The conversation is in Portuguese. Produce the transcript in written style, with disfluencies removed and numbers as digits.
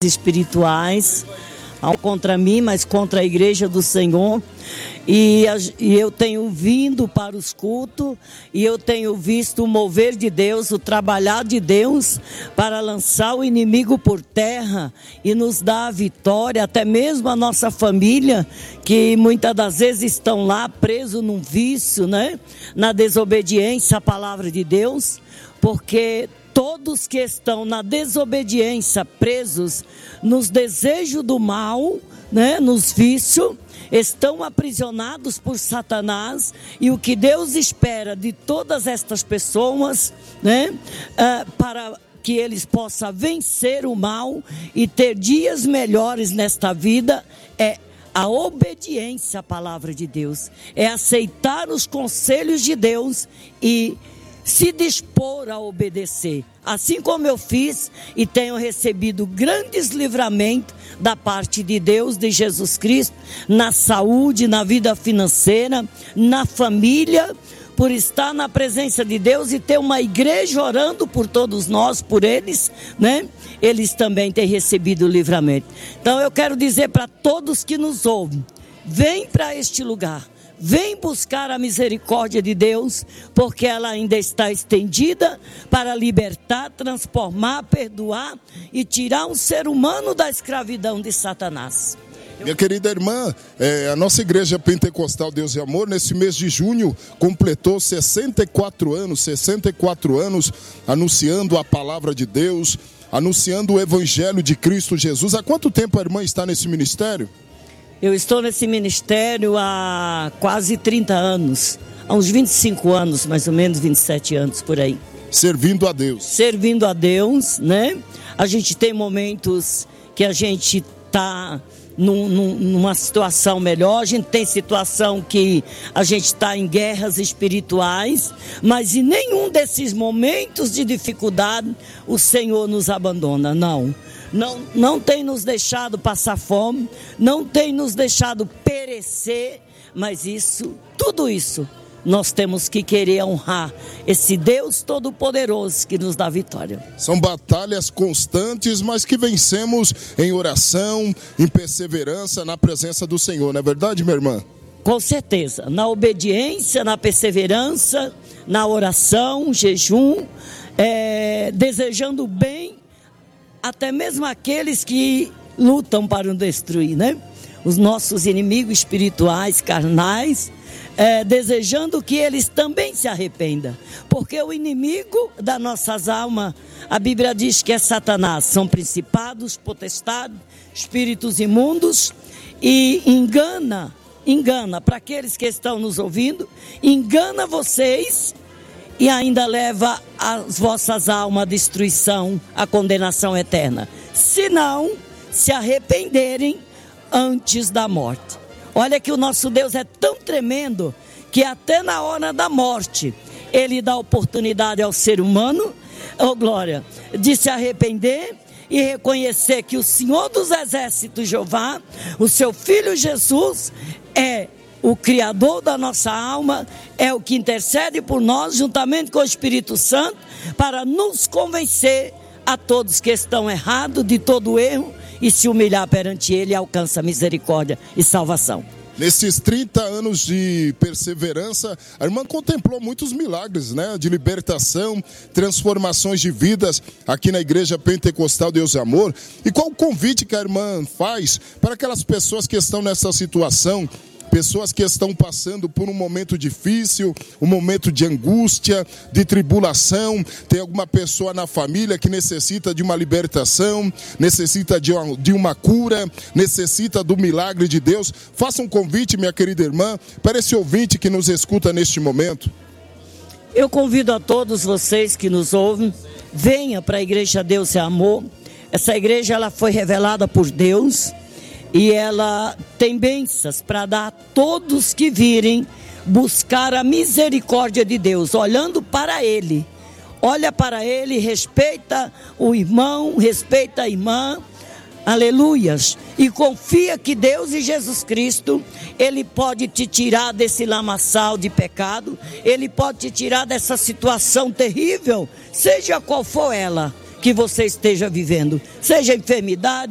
espirituais, não contra mim, mas contra a igreja do Senhor. E eu tenho vindo para os cultos e eu tenho visto o mover de Deus, o trabalhar de Deus para lançar o inimigo por terra e nos dar a vitória, até mesmo a nossa família, que muitas das vezes estão lá presos num vício, né? Na desobediência à palavra de Deus, porque todos que estão na desobediência, presos nos desejos do mal, né, nos vícios, estão aprisionados por Satanás. E o que Deus espera de todas estas pessoas, né, para que eles possam vencer o mal e ter dias melhores nesta vida, é a obediência à palavra de Deus, é aceitar os conselhos de Deus e se dispor a obedecer, assim como eu fiz e tenho recebido grandes livramentos da parte de Deus, de Jesus Cristo, na saúde, na vida financeira, na família, por estar na presença de Deus e ter uma igreja orando por todos nós, por eles, né? Eles também têm recebido livramento. Então eu quero dizer para todos que nos ouvem, vem para este lugar. Vem buscar a misericórdia de Deus, porque ela ainda está estendida para libertar, transformar, perdoar e tirar um ser humano da escravidão de Satanás. Minha querida irmã, a nossa igreja pentecostal Deus e Amor, nesse mês de junho, completou 64 anos, anunciando a palavra de Deus, anunciando o evangelho de Cristo Jesus. Há quanto tempo a irmã está nesse ministério? Eu estou nesse ministério há quase 30 anos, há uns 25 anos, mais ou menos 27 anos por aí. Servindo a Deus. Servindo a Deus, né? A gente tem momentos que a gente está numa situação melhor, a gente tem situação que a gente está em guerras espirituais, mas em nenhum desses momentos de dificuldade o Senhor nos abandona, não. Não tem nos deixado passar fome, não tem nos deixado perecer, mas tudo isso, nós temos que querer honrar esse Deus Todo-Poderoso que nos dá vitória. São batalhas constantes, mas que vencemos em oração, em perseverança, na presença do Senhor, não é verdade, minha irmã? Com certeza, na obediência, na perseverança, na oração, jejum, desejando bem, até mesmo aqueles que lutam para nos destruir, né? Os nossos inimigos espirituais, carnais, desejando que eles também se arrependam. Porque o inimigo das nossas almas, a Bíblia diz que é Satanás, são principados, potestades, espíritos imundos, e engana, para aqueles que estão nos ouvindo, engana vocês e ainda leva as vossas almas à destruição, à condenação eterna, se não se arrependerem antes da morte. Olha que o nosso Deus é tão tremendo que até na hora da morte Ele dá oportunidade ao ser humano, oh glória, de se arrepender e reconhecer que o Senhor dos Exércitos, Jeová, o seu Filho Jesus, é o Criador da nossa alma, é o que intercede por nós, juntamente com o Espírito Santo, para nos convencer a todos que estão errados de todo erro e se humilhar perante Ele, alcança misericórdia e salvação. Nesses 30 anos de perseverança, a irmã contemplou muitos milagres, né? De libertação, transformações de vidas aqui na Igreja Pentecostal Deus e Amor. E qual o convite que a irmã faz para aquelas pessoas que estão nessa situação, pessoas que estão passando por um momento difícil, um momento de angústia, de tribulação, tem alguma pessoa na família que necessita de uma libertação, necessita de uma cura, necessita do milagre de Deus? Faça um convite, minha querida irmã, para esse ouvinte que nos escuta neste momento. Eu convido a todos vocês que nos ouvem, venha para a Igreja Deus é Amor. Essa igreja ela foi revelada por Deus, e ela tem bênçãos para dar a todos que virem buscar a misericórdia de Deus, olhando para Ele. Olha para Ele, respeita o irmão, respeita a irmã, aleluias. E confia que Deus e Jesus Cristo, Ele pode te tirar desse lamaçal de pecado, Ele pode te tirar dessa situação terrível, seja qual for ela que você esteja vivendo, seja enfermidade,